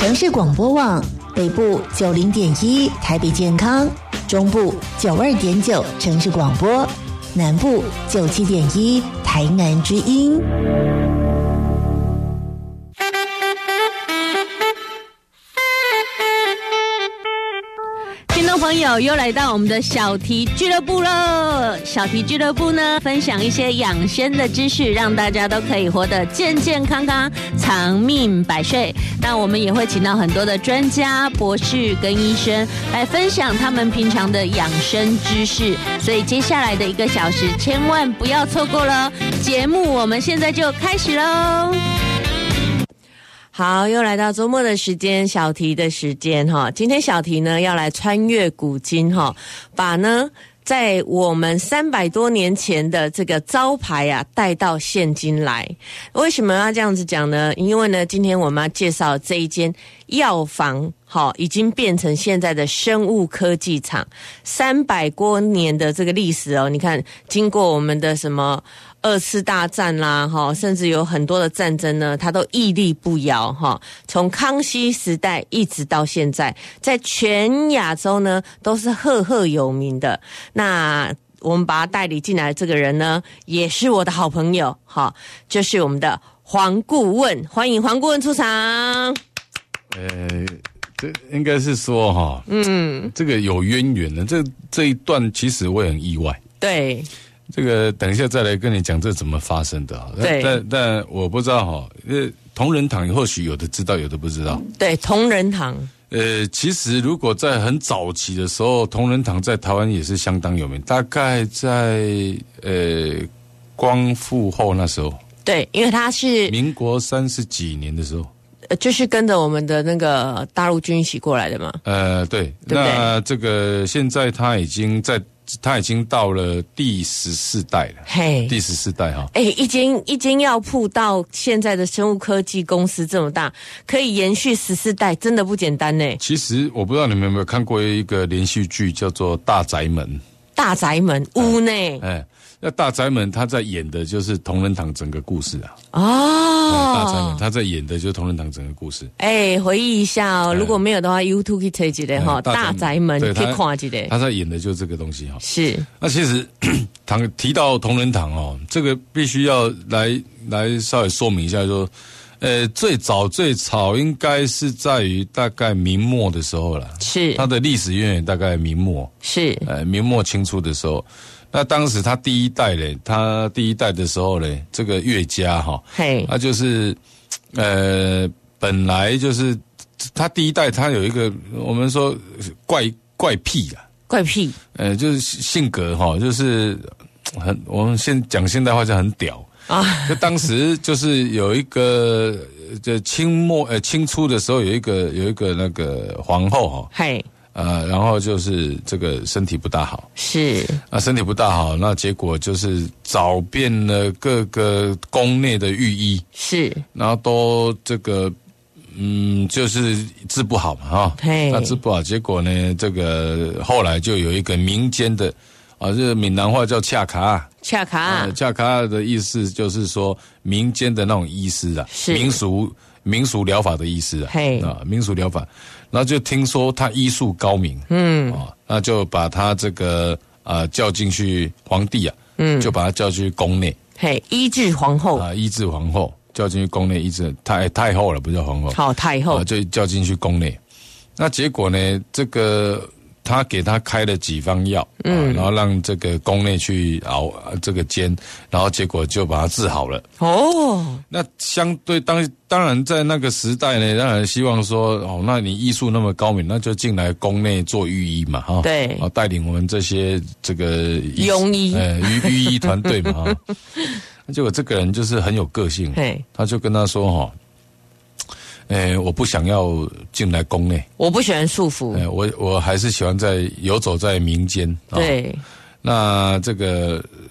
城市广播网，北部90.1台北健康，中部92.9城市广播，南部97.1台南之音。 朋友又来到我们的小题俱乐部了。小题俱乐部呢，分享一些养生的知识，让大家都可以活得健健康康，长命百岁。那我们也会请到很多的专家、博士跟医生来分享他们平常的养生知识。所以接下来的1个小时，千万不要错过了。节目我们现在就开始喽。好，又来到周末的时间，小题的时间哈。今天小题呢要来穿越古今哈，把呢在我们300多年前的这个招牌啊带到现今来。为什么要这样子讲呢？因为呢，今天我们要介绍这一间药房，已经变成现在的生物科技厂，300多年的这个历史哦。你看，经过我们的什么2次大战啦，甚至有很多的战争呢，它都屹立不摇哈。从康熙时代一直到现在，在全亚洲呢都是赫赫有名的。那我们把他带领进来的这个人呢，也是我的好朋友哈，就是我们的黄顾问，欢迎黄顾问出场。 这应该是说哈，这个有渊源的，这一段其实我也很意外。 对。 这个等一下再来跟你讲这怎么发生的。 对， 但我不知道哈，同仁堂或许有的知道，有的不知道。对， 同仁堂。 其实如果在很早期的时候，同仁堂在台湾也是相当有名，大概在光复后那时候。对，因为他是民国30几年的时候。 就是跟着我们的那个大陆军一起过来的嘛。 对，那这个现在他已经到了第14代了。嘿，第14代哈。 一间药铺到现在的生物科技公司这么大，可以延续14代，真的不简单呢。 其实我不知道你们有没有看过一个连续剧，叫做《大宅门》。 大宅门屋呢？ 那大宅门他在演的就是同仁堂整个故事啊。大宅门他在演的就是同仁堂整个故事。 回忆一下哦，如果没有的话 YouTube 可以推一下哈。大宅门可以看一下。 他在演的就是这个东西哈。 是。 那其实提到同仁堂哦，这个必须要来稍微说明一下说，最早应该是在于大概明末的时候了。是。它的历史渊源大概明末。是。明末清初的时候。那当时他第一代的时候呢，这个岳家哈，他就是本来就是他第一代他有一个我们说怪癖啊，怪癖，就是性格哈，就是我们先讲现代话就很屌啊。就当时就是有一个就清初的时候有一个那个皇后哈，然后就是这个身体不大好，是身体不大好，那结果就是找遍了各个宫内的御医，是，然后都这个就是治不好嘛哈，那治不好，结果呢，这个后来就有一个民间的这个闽南话叫恰卡，恰卡的意思就是说民间的那种医师啊，是民俗疗法的医师啊，民俗疗法。然后就听说他医术高明，那就把他这个叫进去皇帝啊，就把他叫去宫内，医治皇后叫进去宫内医治太后了，不叫皇后，好太后，就叫进去宫内。那结果呢，这个他给他开了几方药，然后让这个宫内去熬这个煎，然后结果就把他治好了。哦，那相对当然在那个时代呢，当然希望说那你医术那么高明，那就进来宫内做御医嘛，哈，对，带领我们这些这个庸医御医团队嘛，哈。结果这个人就是很有个性，他就跟他说我不想要进来宫内，我不喜欢束缚，我还是喜欢游走在民间。对，那这个